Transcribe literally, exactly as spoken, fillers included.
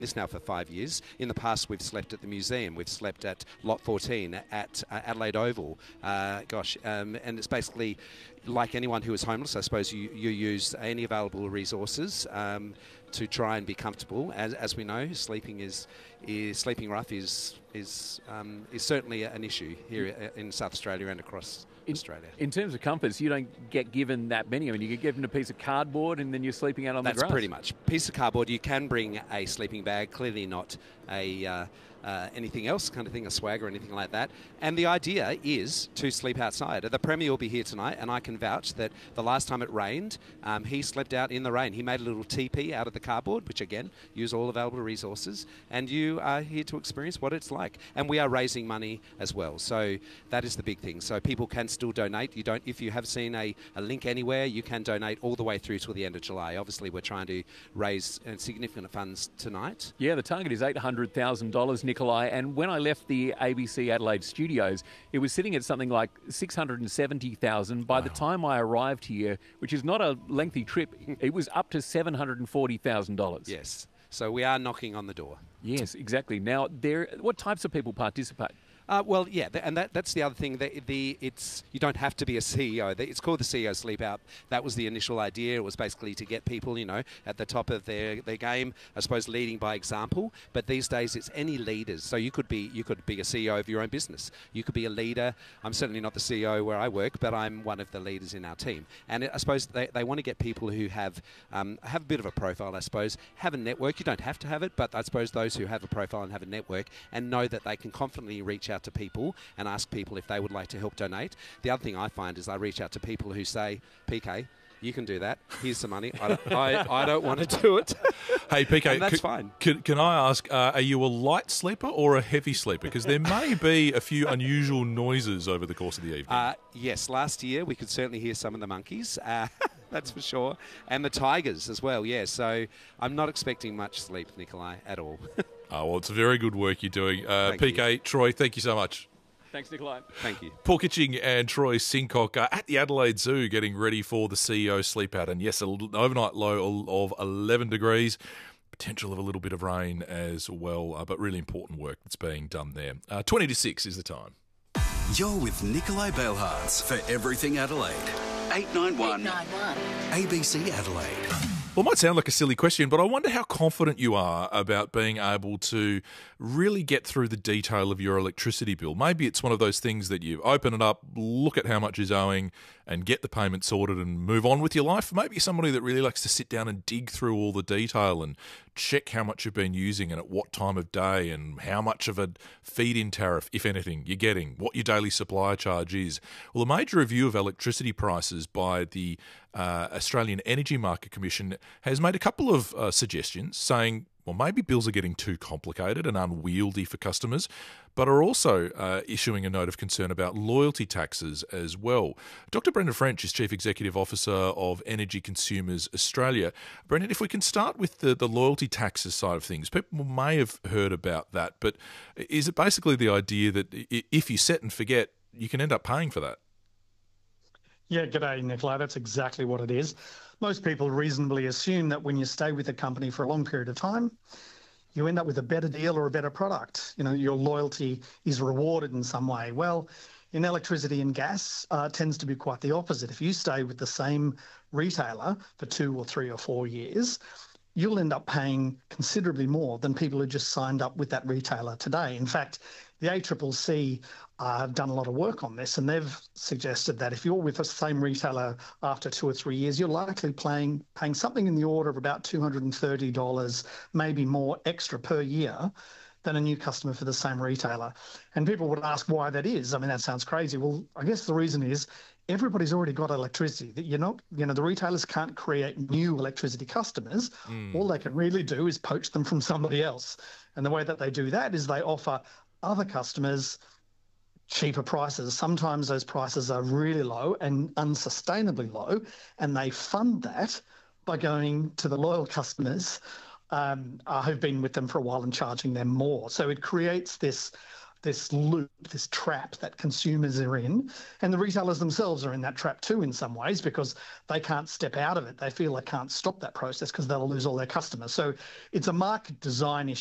this now for five years. In the past, we've slept at the museum. We've slept at Lot fourteen at uh, Adelaide Oval. Uh, gosh, um, and it's basically like anyone who is homeless. I suppose you, you use any available resources um, to try and be comfortable. As, as we know, sleeping is, is sleeping rough is is um, is certainly an issue here in South Australia and across in, Australia. In terms of comforts, you don't get given that many. I mean, you get given a piece of cardboard and then you're sleeping out on That's the grass. That's pretty much. Piece of cardboard. You can bring a sleeping bag, clearly not a uh, uh, anything else kind of thing, a swag or anything like that. And the idea is to sleep outside. The Premier will be here tonight, and I can vouch that the last time it rained, um, he slept out in the rain. He made a little teepee out of the cardboard, which again, use all available resources, and you are here to experience what it's like. And we are raising money as well, so that is the big thing. So people can still donate. You don't, if you have seen a, a link anywhere, you can donate all the way through till the end of July. Obviously, we're trying to raise uh, significant funds tonight. Yeah, the target is eight hundred thousand dollars, Nikolai, and when I left the A B C Adelaide studios, it was sitting at something like six hundred seventy thousand dollars. By wow. the time I arrived here, which is not a lengthy trip, it was up to seven hundred forty thousand dollars. Yes, so we are knocking on the door. Yes, exactly. Now, there, what types of people participate? Uh, well, yeah, th- and that, that's the other thing. The, the it's you don't have to be a C E O. It's called the C E O Sleep Out. That was the initial idea. It was basically to get people, you know, at the top of their, their game. I suppose leading by example. But these days, it's any leaders. So you could be you could be a C E O of your own business. You could be a leader. I'm certainly not the C E O where I work, but I'm one of the leaders in our team. And I suppose they, they want to get people who have um, have a bit of a profile. I suppose have a network. You don't have to have it, but I suppose those who have a profile and have a network and know that they can confidently reach out to people and ask people if they would like to help donate. The other thing I find is I reach out to people who say, P K, you can do that. Here's some money. I don't, I, I don't want to do it. Hey, P K, and that's c- fine. Can, can I ask, uh, are you a light sleeper or a heavy sleeper? Because there may be a few unusual noises over the course of the evening. Uh, yes, last year we could certainly hear some of the monkeys. Uh, that's for sure. And the tigers as well, yeah. So I'm not expecting much sleep, Nikolai, at all. Oh, well, it's very good work you're doing. Uh, P K, you. Troy, thank you so much. Thanks, Nikolai. Thank you. Paul Kitching and Troy Sincock are at the Adelaide Zoo getting ready for the C E O Sleep Out. And yes, an overnight low of eleven degrees. Potential of a little bit of rain as well, uh, but really important work that's being done there. Uh, twenty to six is the time. You're with Nikolai Bailharts for Everything Adelaide. eight nine one A B C Adelaide. Well, it might sound like a silly question, but I wonder how confident you are about being able to really get through the detail of your electricity bill. Maybe it's one of those things that you open it up, look at how much is owing, and get the payment sorted and move on with your life. Maybe you're somebody that really likes to sit down and dig through all the detail and check how much you've been using and at what time of day and how much of a feed-in tariff, if anything, you're getting, what your daily supply charge is. Well, a major review of electricity prices by the uh, Australian Energy Market Commission has made a couple of uh, suggestions saying, well, maybe bills are getting too complicated and unwieldy for customers, but are also uh, issuing a note of concern about loyalty taxes as well. Doctor Brendan French is Chief Executive Officer of Energy Consumers Australia. Brendan, if we can start with the, the loyalty taxes side of things, people may have heard about that, but is it basically the idea that if you set and forget, you can end up paying for that? Yeah, g'day, Nikolai. That's exactly what it is. Most people reasonably assume that when you stay with a company for a long period of time, you end up with a better deal or a better product. You know, your loyalty is rewarded in some way. Well, in electricity and gas, uh, it tends to be quite the opposite. If you stay with the same retailer for two or three or four years, you'll end up paying considerably more than people who just signed up with that retailer today. In fact, the A C C C uh, have done a lot of work on this, and they've suggested that if you're with the same retailer after two or three years, you're likely paying, paying something in the order of about two hundred thirty dollars, maybe more extra per year than a new customer for the same retailer. And people would ask why that is. I mean, that sounds crazy. Well, I guess the reason is everybody's already got electricity. That you're not, you know, the retailers can't create new electricity customers. Mm. All they can really do is poach them from somebody else. And the way that they do that is they offer other customers cheaper prices. Sometimes those prices are really low and unsustainably low, and they fund that by going to the loyal customers um, uh, who've been with them for a while and charging them more. So it creates this this loop, this trap that consumers are in. And the retailers themselves are in that trap too in some ways, because they can't step out of it. They feel they can't stop that process because they'll lose all their customers. So it's a market design issue.